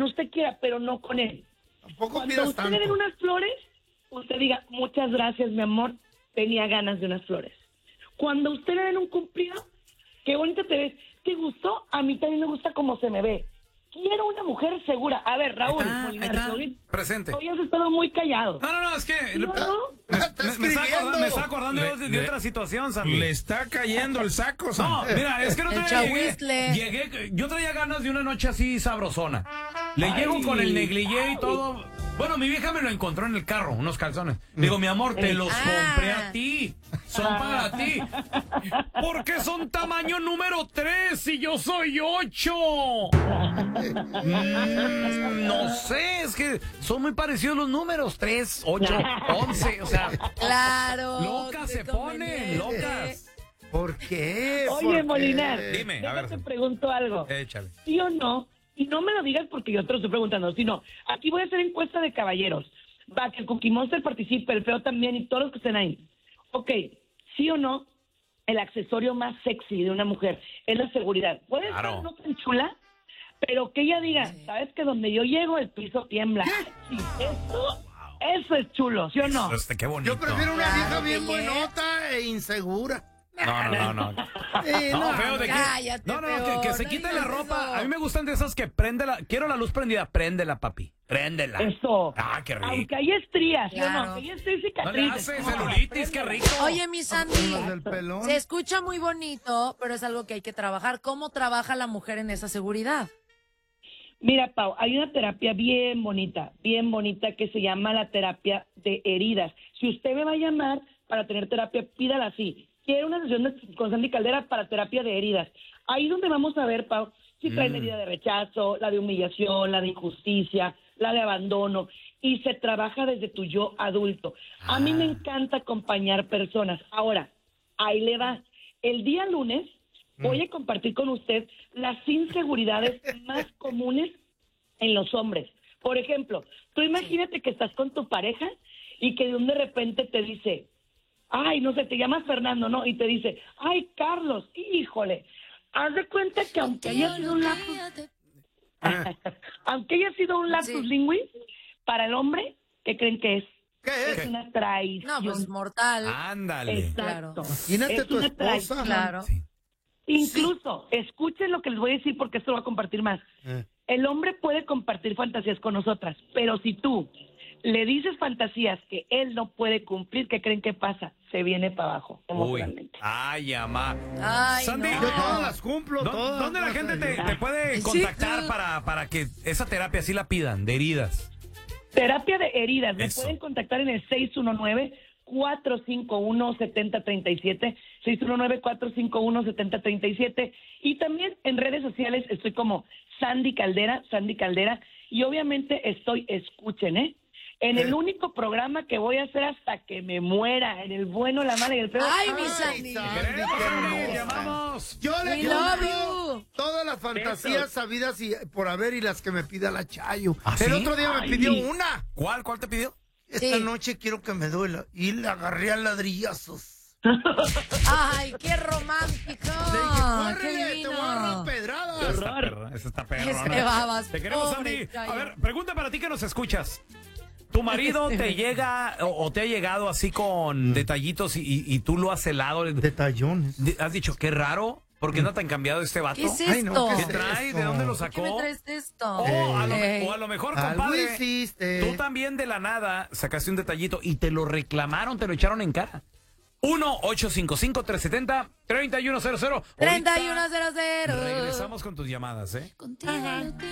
quien usted quiera, pero no con él. Tampoco Cuando pidas usted tanto. le den unas flores, usted diga, muchas gracias, mi amor, tenía ganas de unas flores. Cuando usted le den un cumplido, qué bonita te ves. ¿Te gustó? A mí también me gusta cómo se me ve. Quiero una mujer segura. A ver, Raúl, Ahí está. Presente. hoy has estado muy callado. No, es que ¿No? me está acordando de otra situación, Sammy. Le está cayendo el saco, Sam. No, mira, es que no El te chahuizle. yo traía ganas de una noche así sabrosona. Le llego con el negligé y todo. Bueno, mi vieja me lo encontró en el carro, unos calzones. Digo, mi amor, te los compré a ti. Son para ti. ¿Por qué son tamaño número 3 y yo soy 8? No sé, es que son muy parecidos los números. 3, 8, 11, o sea. Claro. Locas se ponen, locas. ¿Por qué? Oye, ¿Por qué? Molinar, Dime, a ver. te pregunto algo. Échale. ¿Sí o no? Y no me lo digas porque yo te lo estoy preguntando, sino aquí voy a hacer encuesta de caballeros. Va, que el Cookie Monster participe, el feo también y todos los que estén ahí. Ok, ¿sí o no? El accesorio más sexy de una mujer es la seguridad. Puede Claro. ser no tan chula, pero que ella diga, ¿sabes que donde yo llego el piso tiembla? Sí, eso es chulo, ¿sí o no? Qué bonito. Yo prefiero una vieja bien Claro, buenota e insegura. No. Sí, No, feo, de que. Cállate, No, feo, que se no quite la digas ropa. eso. A mí me gustan de esas que quiero la luz prendida. Préndela, papi. Préndela. Eso. Ah, qué rico. Aunque hay estrías, ¿sí o Claro. no? Que hay estrías y No le cicatrices. hace celulitis, qué rico. Oye, mi Sandy, Las del pelón. se escucha muy bonito, pero es algo que hay que trabajar. ¿Cómo trabaja la mujer en esa seguridad? Mira, Pau, hay una terapia bien bonita que se llama la terapia de heridas. Si usted me va a llamar para tener terapia, pídala así. Quiero una sesión con Sandy Caldera para terapia de heridas. Ahí donde vamos a ver, Pau, si trae la herida de rechazo, la de humillación, la de injusticia, la de abandono, y se trabaja desde tu yo adulto. A mí me encanta acompañar personas. Ahora, ahí le va. El día lunes voy a compartir con usted las inseguridades más comunes en los hombres. Por ejemplo, tú imagínate que estás con tu pareja y que de repente te dice, ay, no sé, te llamas Fernando, ¿no? Y te dice, ay, Carlos, híjole, haz de cuenta que aunque haya sido un lapsus, aunque haya sido un lapsus Sí. linguis, para el hombre, ¿qué creen que es? ¿Qué es? Es una traición. No, pues mortal. Ándale. Exacto. Imagínate Es tu una esposa. traición. Claro. Sí. Incluso, escuchen lo que les voy a decir porque esto lo va a compartir más. El hombre puede compartir fantasías con nosotras, pero si tú le dices fantasías que él no puede cumplir, ¿qué creen que pasa? Se viene para abajo Uy. emocionalmente. Ay, amá. Ay, Sandy, no. Yo todas las cumplo, todas. ¿Dónde la gente te puede Sí, contactar tú. para que esa terapia sí la pidan, de heridas? Terapia de heridas. Me Eso. pueden contactar en el 619-451-7037, 619-451-7037. Y también en redes sociales estoy como Sandy Caldera, y obviamente estoy, escuchen, en el único programa que voy a hacer hasta que me muera, en el bueno, la mala y el peor. Ay, mi Ay, Sandy. Sandy, Queremos, qué Sandy, hermosa. llamamos. Yo le We love cumplo you. todas las fantasías sabidas y por haber y las que me pida la Chayo. ¿Ah, El sí? otro día me Ay. pidió una. ¿Cuál te pidió? Esta Sí. noche quiero que me duela. Y le agarré a ladrillazos. Ay, qué romántico. Le dije, Qué córrele, te voy a agarrar divino. pedradas. Esa está perra. Ese babas, Te queremos, pobre Sandy. Chayo. A ver, pregunta para ti que nos escuchas. ¿Tu marido te llega o te ha llegado así con detallitos y tú lo has helado? Detallones. ¿Has dicho, qué raro? ¿Por qué no tan cambiado este vato? ¿Qué es Ay, esto? no, ¿Qué ¿qué trae? esto? ¿De dónde lo ¿Por qué sacó? me traes esto? O a Ey. lo mejor, Algo compadre, hiciste. tú también de la nada sacaste un detallito y te lo reclamaron, te lo echaron en cara. 1-855-370-3100. 3100. Regresamos con tus llamadas, ¿eh? Ajá.